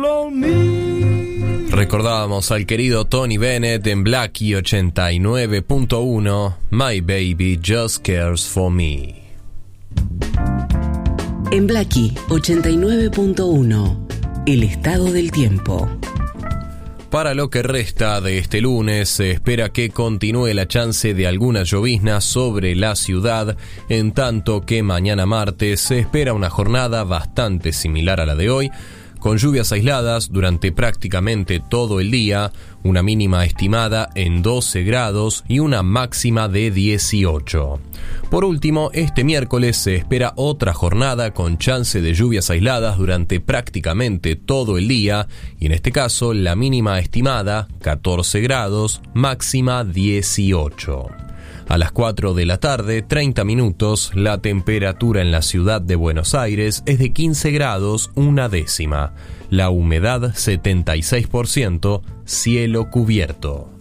on me. Recordábamos al querido Tony Bennett en Blackie 89.1, My Baby Just Cares for Me. En Blackie 89.1, el estado del tiempo. Para lo que resta de este lunes, se espera que continúe la chance de alguna llovizna sobre la ciudad, en tanto que mañana martes se espera una jornada bastante similar a la de hoy, con lluvias aisladas durante prácticamente todo el día, una mínima estimada en 12 grados y una máxima de 18. Por último, este miércoles se espera otra jornada con chance de lluvias aisladas durante prácticamente todo el día, y en este caso la mínima estimada 14 grados, máxima 18. A las 4 de la tarde, 30 minutos, la temperatura en la ciudad de Buenos Aires es de 15 grados, una décima. La humedad 76%, cielo cubierto.